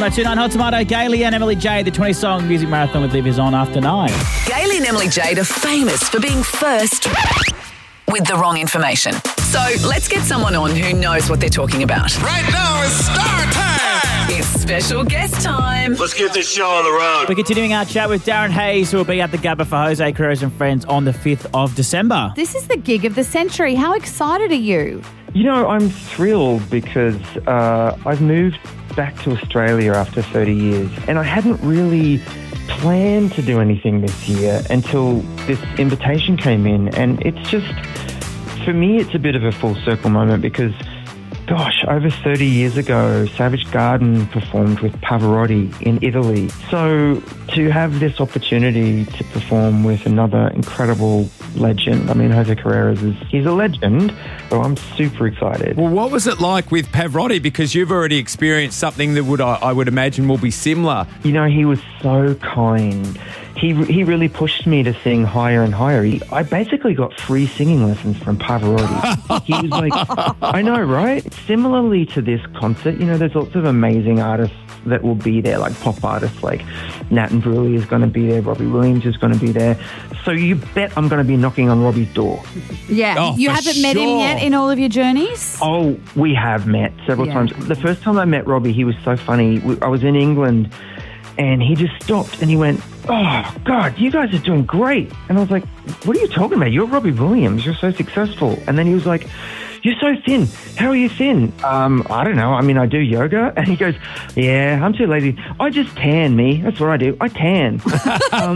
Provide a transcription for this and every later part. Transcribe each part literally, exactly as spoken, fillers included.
one oh two point nine Hot Tomato, Gailey and Emily J. The twenty-song music marathon with Liv is on after nine. Gailey and Emily Jade are famous for being first with the wrong information. So let's get someone on who knows what they're talking about. Right now it's star time. It's special guest time. Let's get this show on the road. We're continuing our chat with Darren Hayes, who will be at the Gabba for Jose Carreras and Friends on the fifth of December. This is the gig of the century. How excited are you? You know, I'm thrilled because uh, I've moved back to Australia after thirty years, and I hadn't really planned to do anything this year until this invitation came in. And it's just, for me, it's a bit of a full circle moment because, gosh, over thirty years ago, Savage Garden performed with Pavarotti in Italy. So to have this opportunity to perform with another incredible legend, I mean, Jose Carreras is, he's a legend, so I'm super excited. Well, what was it like with Pavarotti? Because you've already experienced something that would I, I would imagine will be similar. You know, he was so kind. He he really pushed me to sing higher and higher. He, I basically got free singing lessons from Pavarotti. He was like, I know, right? Similarly to this concert, you know, there's lots of amazing artists that will be there, like pop artists like Nat and Bruley is going to be there, Robbie Williams is going to be there. So you bet I'm going to be knocking on Robbie's door. Yeah. Oh, you for haven't met him sure. yet in all of your journeys? Oh, we have met several Yeah. times. The first time I met Robbie, he was so funny. We- I was in England and he just stopped and he went, oh, God, you guys are doing great. And I was like, what are you talking about? You're Robbie Williams. You're so successful. And then he was like, you're so thin. How are you thin? Um, I don't know. I mean, I do yoga. And he goes, yeah, I'm too lazy. I just tan, me. That's what I do. I tan. um,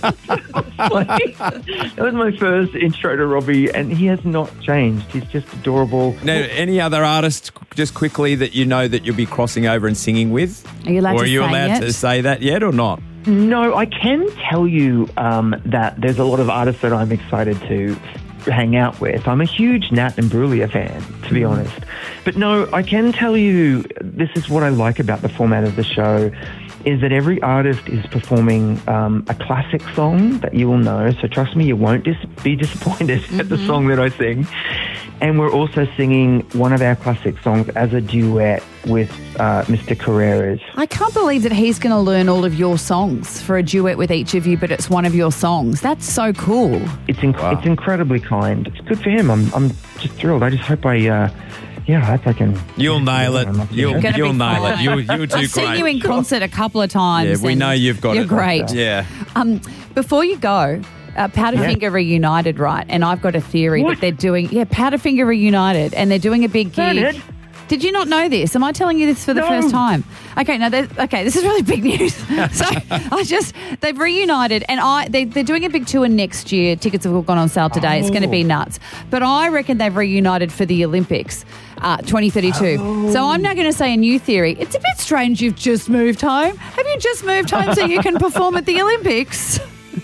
like, that was my first intro to Robbie, and he has not changed. He's just adorable. Now, any other artists, just quickly, that you know that you'll be crossing over and singing with? Are you allowed or to are you say allowed it? to say that yet or not? No, I can tell you um, that there's a lot of artists that I'm excited to hang out with. I'm a huge Nat and Bruley fan, to be honest. But no, I can tell you this is what I like about the format of the show, is that every artist is performing um, a classic song that you will know. So trust me, you won't dis- be disappointed mm-hmm. at the song that I sing. And we're also singing one of our classic songs as a duet with uh, Mister Carreras. I can't believe that he's going to learn all of your songs for a duet with each of you, but it's one of your songs. That's so cool. It's inc- Wow. it's incredibly kind. It's good for him. I'm I'm just thrilled. I just hope I, uh, yeah, I hope I can. You'll nail it. You'll, Gonna you'll be nail fine. it. You'll, you'll do I've great. seen you in concert a couple of times. Yeah, we and know you've got you're it. great. Yeah. Um, before you go, uh, Powderfinger Yeah. reunited, right? And I've got a theory What? that they're doing, yeah, Powderfinger reunited, and they're doing a big gig. Bernard? Did you not know this? Am I telling you this for the No. first time? Okay, no, they're- okay, this is really big news. So I just, they've reunited, and I they, they're doing a big tour next year. Tickets have all gone on sale today. It's going to be nuts. But I reckon they've reunited for the Olympics, uh, twenty thirty-two. So I'm now going to say a new theory. It's a bit strange you've just moved home. Have you just moved home so you can perform at the Olympics?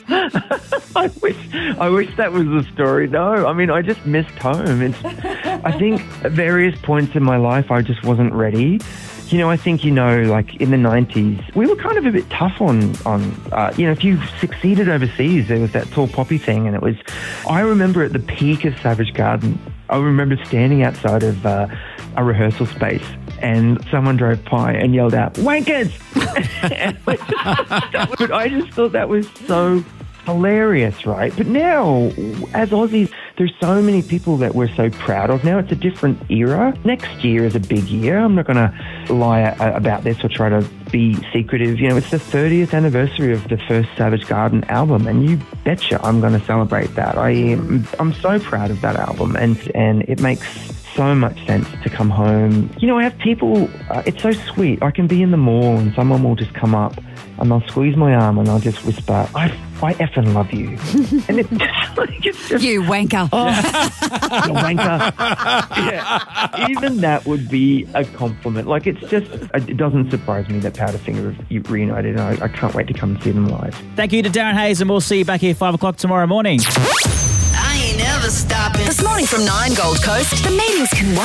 I wish I wish that was the story. No, I mean, I just missed home. It's, I think at various points in my life, I just wasn't ready. You know, I think, you know, like in the nineties, we were kind of a bit tough on, on uh, you know, if you succeeded overseas, there was that tall poppy thing. And it was, I remember at the peak of Savage Garden, I remember standing outside of uh, a rehearsal space and someone drove by and yelled out, wankers! But I just thought that was so hilarious, right? But now, as Aussies, there's so many people that we're so proud of now. It's a different era. Next year is a big year. I'm not going to lie a- about this or try to be secretive. You know, it's the thirtieth anniversary of the first Savage Garden album, and you betcha I'm going to celebrate that. I am, I'm so proud of that album, and and it makes so much sense to come home. You know, I have people, uh, it's so sweet. I can be in the mall and someone will just come up and they'll squeeze my arm and I'll just whisper, I, I effing love you. And it's just like, it's just, You wanker. oh, you wanker. Yeah. Even that would be a compliment. Like, it's just, it doesn't surprise me that Powderfinger have reunited, and I, I can't wait to come and see them live. Thank you to Darren Hayes, and we'll see you back here five o'clock tomorrow morning. I ain't never stopping. This morning from nine Gold Coast, the meetings can wait.